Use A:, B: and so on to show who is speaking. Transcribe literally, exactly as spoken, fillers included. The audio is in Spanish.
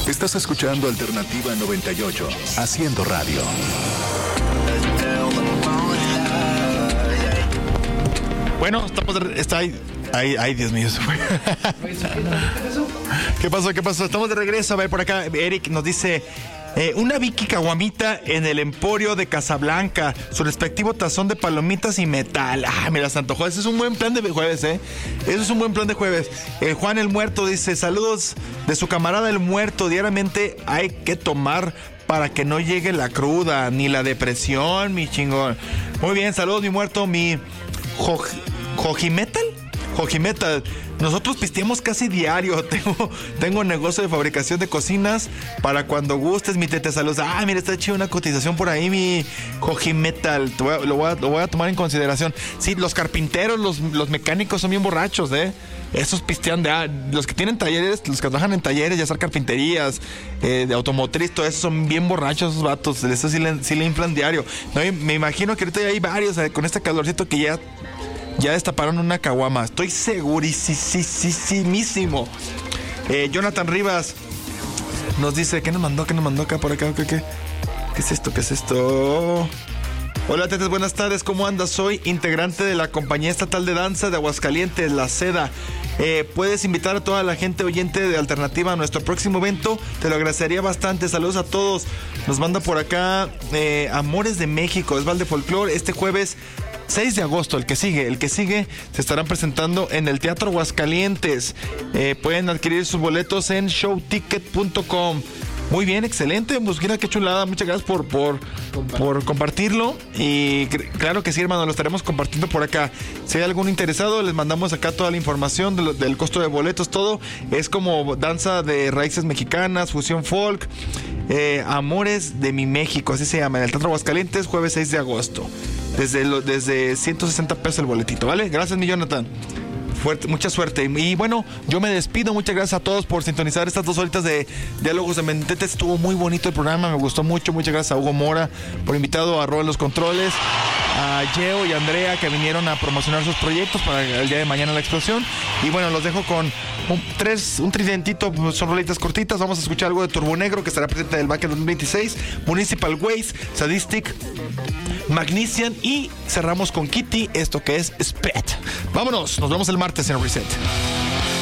A: Estás escuchando Alternativa noventa y ocho, haciendo radio.
B: Bueno, estamos de, está ahí. Ay, ay, Dios mío. ¿Qué pasó? ¿Qué pasó? Estamos de regreso. A ver, por acá Eric nos dice... Eh, una Vicky Caguamita en el Emporio de Casablanca, su respectivo tazón de palomitas y metal. Ah, mira, se antojó. Ese es un buen plan de jueves, ¿eh? Eso es un buen plan de jueves. Eh, Juan el Muerto dice, saludos de su camarada el Muerto. Diariamente hay que tomar para que no llegue la cruda, ni la depresión, mi chingón. Muy bien, saludos, mi Muerto, mi Joj... Jojimetal. Jojimetal. Nosotros pisteamos casi diario. Tengo, tengo negocio de fabricación de cocinas. Para cuando gustes, mi tete, saludos. Ah, mira, está chido una cotización por ahí, mi Jojimetal. Lo, lo, voy a, lo voy a tomar en consideración. Sí, los carpinteros, los, los mecánicos son bien borrachos, ¿eh? Esos pistean de... Ah, los que tienen talleres, los que trabajan en talleres, ya sea carpinterías, eh, de automotriz, todo eso, son bien borrachos esos vatos. Eso sí le, sí le inflan diario. No, me imagino que ahorita ya hay varios, eh, con este calorcito que ya... Ya destaparon una caguama. Estoy segurísimo. Eh, Jonathan Rivas nos dice, ¿qué nos mandó? ¿Qué nos mandó acá por acá? ¿Qué, qué? ¿Qué es esto? ¿Qué es esto? Hola, tetes, buenas tardes. ¿Cómo andas? Soy integrante de la Compañía Estatal de Danza de Aguascalientes, La Seda. Eh, puedes invitar a toda la gente oyente de Alternativa a nuestro próximo evento. Te lo agradecería bastante. Saludos a todos. Nos manda por acá eh, Amores de México, es Valde Folklore. Este jueves seis de agosto, el que sigue, el que sigue, se estarán presentando en el Teatro Aguascalientes. Eh, pueden adquirir sus boletos en show ticket punto com. Muy bien, excelente. Pues mira qué chulada. Muchas gracias por, por, por compartirlo. Y claro que sí, hermano, lo estaremos compartiendo por acá. Si hay algún interesado, les mandamos acá toda la información de lo, del costo de boletos, todo. Es como danza de raíces mexicanas, fusión folk, eh, Amores de mi México, así se llama, en el Teatro Aguascalientes, jueves seis de agosto. Desde, lo, desde ciento sesenta pesos el boletito, ¿vale? Gracias, mi Jonathan. Fuerte, mucha suerte. Y bueno, yo me despido. Muchas gracias a todos por sintonizar estas dos horitas de Diálogos de Mentetes. Estuvo muy bonito el programa, me gustó mucho. Muchas gracias a Hugo Mora por invitado a Robar los Controles, a Geo y a Andrea que vinieron a promocionar sus proyectos para el día de mañana la explosión. Y bueno, los dejo con un, tres, un tridentito, son rolitas cortitas. Vamos a escuchar algo de Turbo Negro que estará presente en el Backer dos mil veintiséis, Municipal Waste, Sadistic, Magnesium y cerramos con Kitty, esto que es Spet. Vámonos, nos vemos el martes en el Reset.